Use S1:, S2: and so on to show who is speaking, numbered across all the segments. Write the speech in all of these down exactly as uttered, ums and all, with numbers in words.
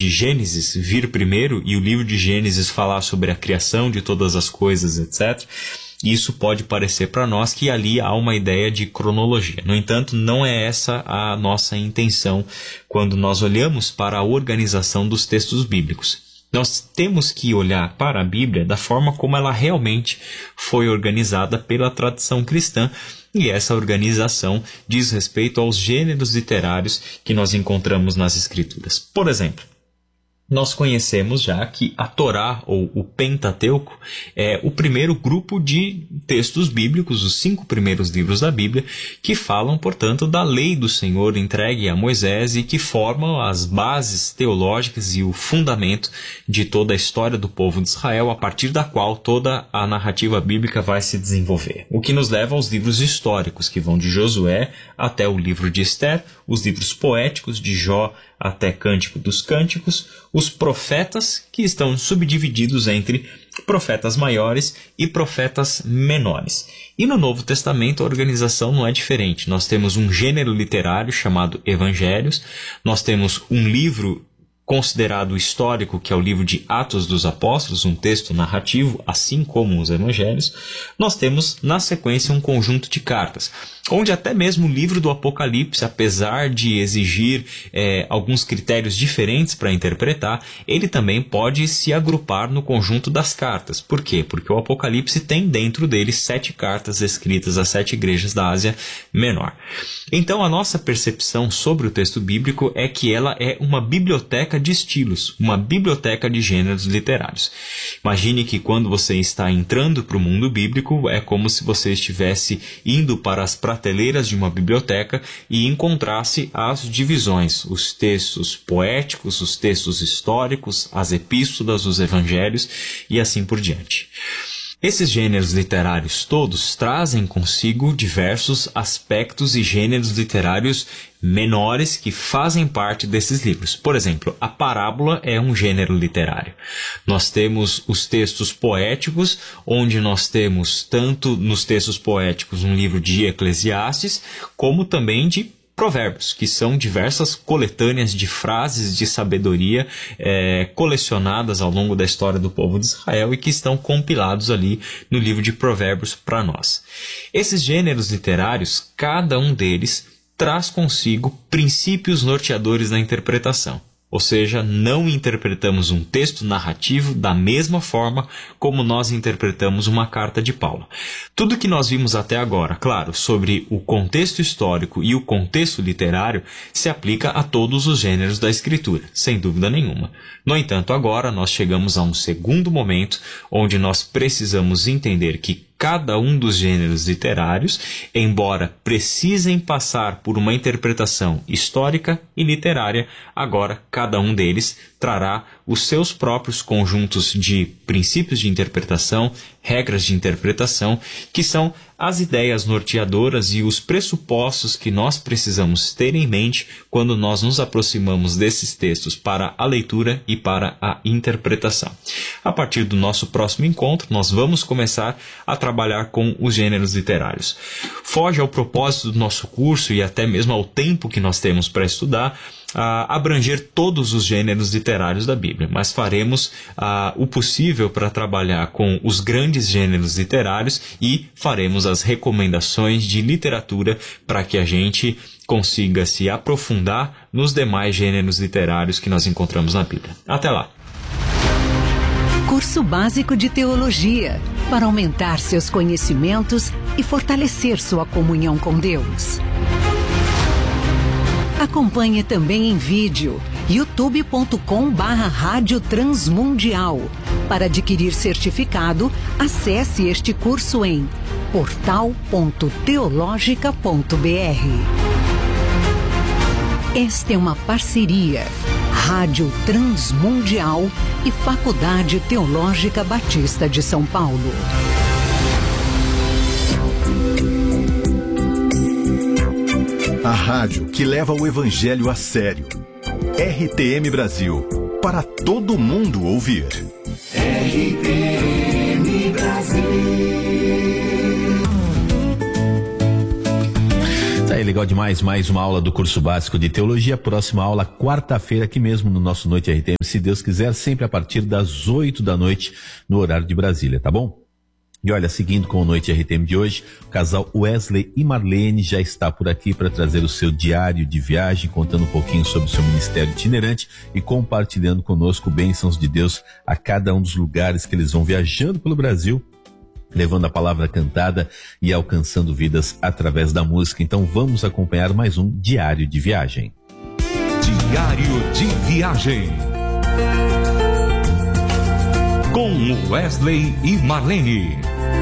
S1: de Gênesis vir primeiro e o livro de Gênesis falar sobre a criação de todas as coisas, etcétera, isso pode parecer para nós que ali há uma ideia de cronologia. No entanto, não é essa a nossa intenção quando nós olhamos para a organização dos textos bíblicos. Nós temos que olhar para a Bíblia da forma como ela realmente foi organizada pela tradição cristã, e essa organização diz respeito aos gêneros literários que nós encontramos nas Escrituras. Por exemplo, nós conhecemos já que a Torá, ou o Pentateuco, é o primeiro grupo de textos bíblicos, os cinco primeiros livros da Bíblia, que falam, portanto, da lei do Senhor entregue a Moisés e que formam as bases teológicas e o fundamento de toda a história do povo de Israel, a partir da qual toda a narrativa bíblica vai se desenvolver. O que nos leva aos livros históricos, que vão de Josué até o livro de Esther, os livros poéticos de Jó até Cântico dos Cânticos, os profetas, que estão subdivididos entre profetas maiores e profetas menores. E no Novo Testamento a organização não é diferente. Nós temos um gênero literário chamado Evangelhos, nós temos um livro considerado histórico, que é o livro de Atos dos Apóstolos, um texto narrativo, assim como os Evangelhos. Nós temos, na sequência, um conjunto de cartas, onde até mesmo o livro do Apocalipse, apesar de exigir é, alguns critérios diferentes para interpretar, ele também pode se agrupar no conjunto das cartas. Por quê? Porque o Apocalipse tem dentro dele sete cartas escritas às sete igrejas da Ásia Menor. Então, a nossa percepção sobre o texto bíblico é que ela é uma biblioteca de estilos, uma biblioteca de gêneros literários. Imagine que quando você está entrando para o mundo bíblico, é como se você estivesse indo para as prateleiras de uma biblioteca e encontrasse as divisões, os textos poéticos, os textos históricos, as epístolas, os evangelhos e assim por diante. Esses gêneros literários todos trazem consigo diversos aspectos e gêneros literários menores que fazem parte desses livros. Por exemplo, a parábola é um gênero literário. Nós temos os textos poéticos, onde nós temos tanto nos textos poéticos um livro de Eclesiastes, como também de Provérbios, que são diversas coletâneas de frases de sabedoria é, colecionadas ao longo da história do povo de Israel e que estão compilados ali no livro de Provérbios para nós. Esses gêneros literários, cada um deles traz consigo princípios norteadores da interpretação. Ou seja, não interpretamos um texto narrativo da mesma forma como nós interpretamos uma carta de Paulo. Tudo que nós vimos até agora, claro, sobre o contexto histórico e o contexto literário, se aplica a todos os gêneros da Escritura, sem dúvida nenhuma. No entanto, agora nós chegamos a um segundo momento onde nós precisamos entender que cada um dos gêneros literários, embora precisem passar por uma interpretação histórica e literária, agora cada um deles trará os seus próprios conjuntos de princípios de interpretação, regras de interpretação, que são as ideias norteadoras e os pressupostos que nós precisamos ter em mente quando nós nos aproximamos desses textos para a leitura e para a interpretação. A partir do nosso próximo encontro, nós vamos começar a trabalhar com os gêneros literários. Foge ao propósito do nosso curso e até mesmo ao tempo que nós temos para estudar, a abranger todos os gêneros literários da Bíblia, mas faremos a, o possível para trabalhar com os grandes gêneros literários e faremos as recomendações de literatura para que a gente consiga se aprofundar nos demais gêneros literários que nós encontramos na Bíblia. Até lá!
S2: Curso Básico de Teologia, para aumentar seus conhecimentos e fortalecer sua comunhão com Deus. Acompanhe também em vídeo, youtube ponto com barra Rádio Transmundial. Para adquirir certificado, acesse este curso em portal ponto teologica ponto br. Esta é uma parceria Rádio Transmundial e Faculdade Teológica Batista de São Paulo.
S3: A rádio que leva o evangelho a sério. R T M Brasil, para todo mundo ouvir.
S4: R T M Brasil.
S5: aí, legal demais, mais uma aula do curso básico de teologia, próxima aula quarta-feira aqui mesmo no nosso Noite R T M, se Deus quiser, sempre a partir das oito da noite no horário de Brasília, tá bom? E olha, seguindo com o Noite R T M de hoje, o casal Wesley e Marlene já está por aqui para trazer o seu diário de viagem, contando um pouquinho sobre o seu ministério itinerante e compartilhando conosco bênçãos de Deus a cada um dos lugares que eles vão viajando pelo Brasil, levando a palavra cantada e alcançando vidas através da música. Então vamos acompanhar mais um diário de viagem.
S6: Diário de viagem com Wesley e Marlene.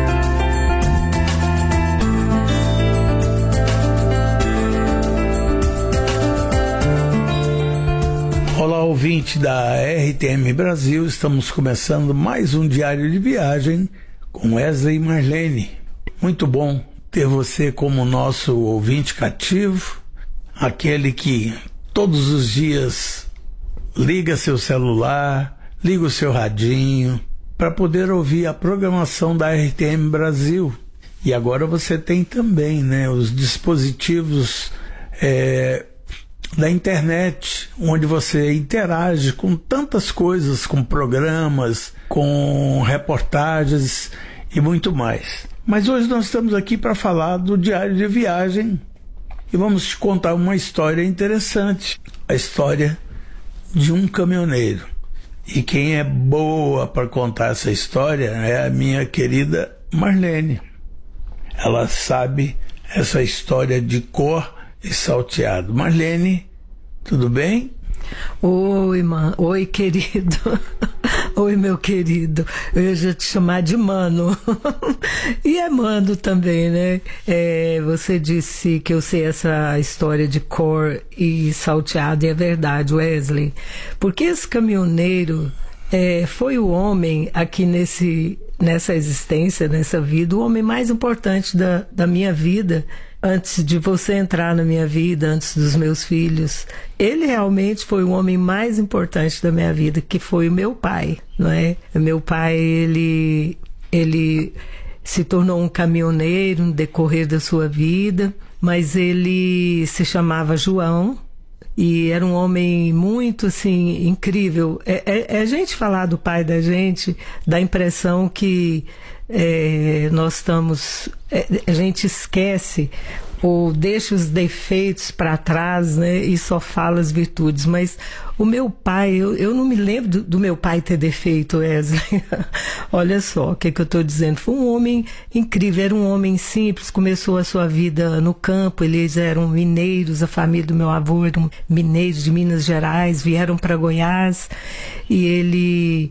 S7: Olá, ouvinte da R T M Brasil, estamos começando mais um diário de viagem com Wesley e Marlene. Muito bom ter você como nosso ouvinte cativo, aquele que todos os dias liga seu celular, liga o seu radinho para poder ouvir a programação da R T M Brasil. E agora você tem também, né, os dispositivos é, da internet, onde você interage com tantas coisas, com programas, com reportagens e muito mais. Mas hoje nós estamos aqui para falar do diário de viagem e vamos te contar uma história interessante, a história de um caminhoneiro. E quem é boa para contar essa história é a minha querida Marlene. Ela sabe essa história de cor e salteado. Marlene, tudo bem?
S8: Oi, man. Oi, querido. Oi, meu querido. Eu ia te chamar de Mano. E é Mano também, né? É, você disse que eu sei essa história de cor e salteado, e é verdade, Wesley. Porque esse caminhoneiro é, foi o homem aqui nesse, nessa existência, nessa vida, o homem mais importante da, da minha vida. Antes de você entrar na minha vida, antes dos meus filhos, ele realmente foi o homem mais importante da minha vida, que foi o meu pai, não é? Meu pai, ele, ele se tornou um caminhoneiro no decorrer da sua vida, mas ele se chamava João e era um homem muito, assim, incrível. É, é, é a gente falar do pai da gente, dá a impressão que É, nós estamos, é, a gente esquece ou deixa os defeitos para trás, né, e só fala as virtudes. Mas o meu pai, eu, eu não me lembro do, do meu pai ter defeito, Wesley. Olha só o que, que eu estou dizendo. Foi um homem incrível, era um homem simples, começou a sua vida no campo, eles eram mineiros, a família do meu avô eram mineiros de Minas Gerais, vieram para Goiás e ele...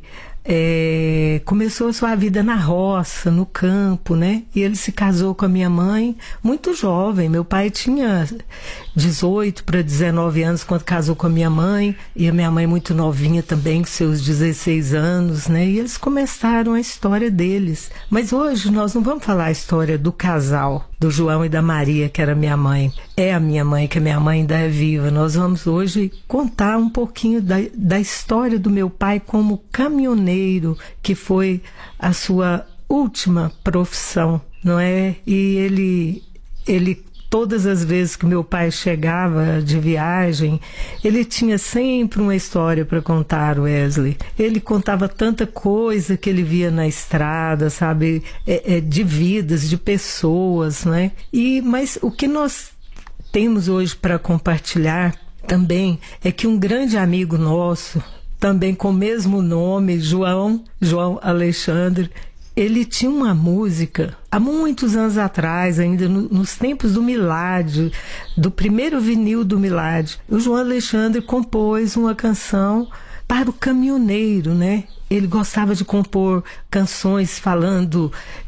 S8: É, começou a sua vida na roça, no campo, né? E ele se casou com a minha mãe muito jovem. Meu pai tinha dezoito para dezenove anos quando casou com a minha mãe, e a minha mãe muito novinha também, com seus dezesseis anos, né? E eles começaram a história deles. Mas hoje nós não vamos falar a história do casal, do João e da Maria, que era minha mãe. É a minha mãe, que a minha mãe ainda é viva. Nós vamos hoje contar um pouquinho da, da história do meu pai como caminhoneiro, que foi a sua última profissão, não é? E ele, ele todas as vezes que meu pai chegava de viagem, ele tinha sempre uma história para contar, Wesley. Ele contava tanta coisa que ele via na estrada, sabe? É, é, de vidas, de pessoas, né? E, mas o que nós temos hoje para compartilhar também é que um grande amigo nosso, também com o mesmo nome, João, João Alexandre, ele tinha uma música, há muitos anos atrás, ainda no, nos tempos do Milad, do primeiro vinil do Milad, o João Alexandre compôs uma canção para o caminhoneiro, né? Ele gostava de compor canções falando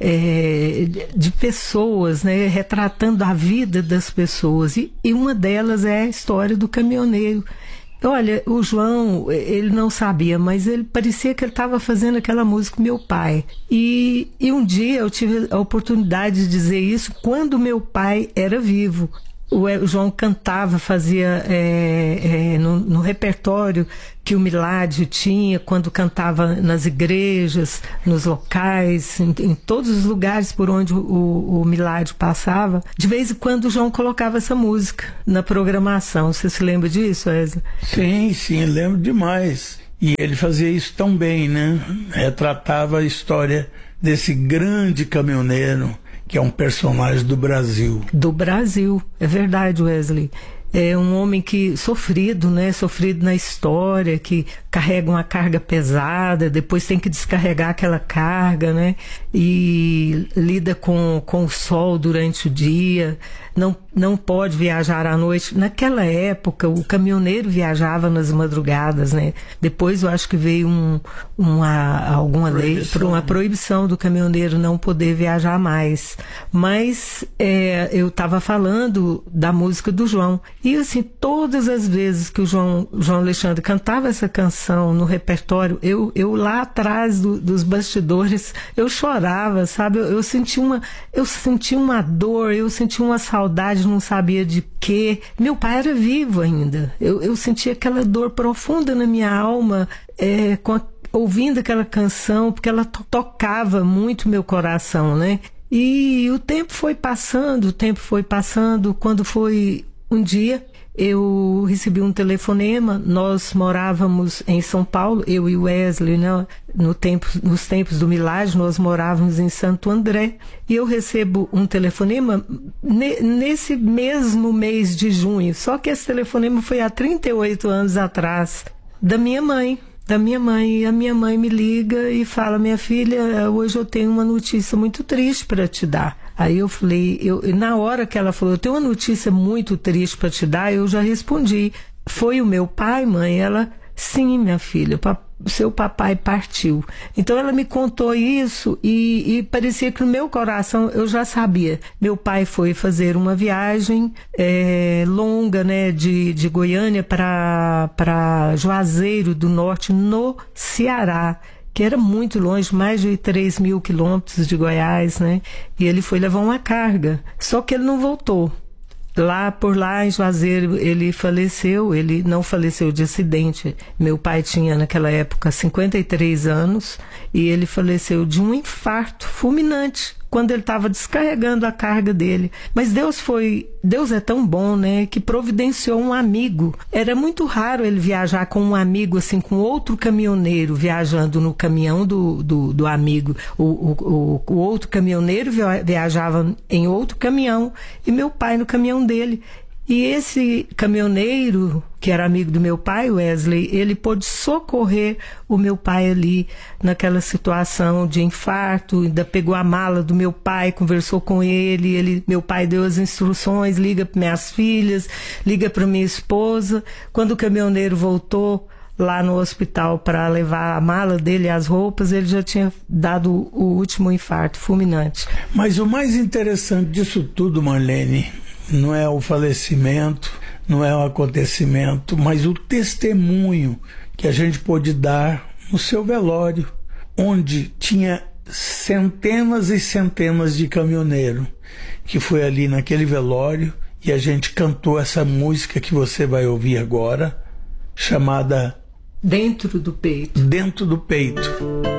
S8: é, de pessoas, né? Retratando a vida das pessoas, e, e uma delas é a história do caminhoneiro. Olha, o João, ele não sabia, mas ele parecia que ele estava fazendo aquela música com meu pai. E, e um dia eu tive a oportunidade de dizer isso quando meu pai era vivo. o João cantava, fazia é, é, no, no repertório que o Milad tinha quando cantava nas igrejas, nos locais, em, em todos os lugares por onde o, o Milad passava. De vez em quando o João colocava essa música na programação. Você se lembra disso, Wesley?
S7: Sim, sim, lembro demais. E ele fazia isso tão bem, né? Retratava a história desse grande caminhoneiro que é um personagem do Brasil.
S8: Do Brasil, é verdade, Wesley. É um homem que sofrido, né? Sofrido na história, que carrega uma carga pesada, depois tem que descarregar aquela carga, né? E lida com, com o sol durante o dia, não, não pode viajar à noite. Naquela época, o caminhoneiro viajava nas madrugadas, né? Depois eu acho que veio um, uma, alguma proibição. lei, uma proibição do caminhoneiro não poder viajar mais. Mas é, eu estava falando da música do João. E assim, todas as vezes que o João, João Alexandre cantava essa canção no repertório, eu, eu lá atrás do, dos bastidores, eu chorava, sabe? Eu, eu senti uma, eu senti uma dor, eu senti uma saudade, não sabia de quê. Meu pai era vivo ainda. Eu, eu senti aquela dor profunda na minha alma, é, com a, ouvindo aquela canção, porque ela to- tocava muito meu coração, né? E o tempo foi passando, o tempo foi passando, quando foi um dia, eu recebi um telefonema. Nós morávamos em São Paulo, eu e o Wesley, né? No tempo, nos tempos do Milad, nós morávamos em Santo André. E eu recebo um telefonema ne, nesse mesmo mês de junho. Só que esse telefonema foi há trinta e oito anos atrás, da minha mãe. Da minha mãe. E a minha mãe me liga e fala: minha filha, hoje eu tenho uma notícia muito triste para te dar. Aí eu falei, eu, na hora que ela falou, eu tenho uma notícia muito triste para te dar, eu já respondi: foi o meu pai, mãe? Ela, sim, minha filha, o seu papai partiu. Então ela me contou isso e, e parecia que no meu coração eu já sabia. Meu pai foi fazer uma viagem é, longa, né, de, de Goiânia para Juazeiro do Norte, no Ceará, que era muito longe, mais de três mil quilômetros de Goiás, né? E ele foi levar uma carga, só que ele não voltou. Lá, por lá em Juazeiro, ele faleceu. Ele não faleceu de acidente. Meu pai tinha naquela época cinquenta e três anos e ele faleceu de um infarto fulminante quando ele estava descarregando a carga dele. Mas Deus foi, Deus é tão bom, né, que providenciou um amigo. Era muito raro ele viajar com um amigo, assim, com outro caminhoneiro viajando no caminhão do, do, do amigo. O, o, o, o outro caminhoneiro viajava em outro caminhão e meu pai no caminhão dele. E esse caminhoneiro, que era amigo do meu pai, Wesley, ele pôde socorrer o meu pai ali naquela situação de infarto. Ainda pegou a mala do meu pai, conversou com ele, ele meu pai deu as instruções: liga para minhas filhas, liga para minha esposa. Quando o caminhoneiro voltou lá no hospital para levar a mala dele e as roupas, ele já tinha dado o último infarto fulminante.
S7: Mas o mais interessante disso tudo, Marlene, não é o falecimento, não é o acontecimento, mas o testemunho que a gente pôde dar no seu velório, onde tinha centenas e centenas de caminhoneiros, que foi ali naquele velório, e a gente cantou essa música que você vai ouvir agora, chamada
S8: Dentro do Peito.
S7: Dentro do Peito.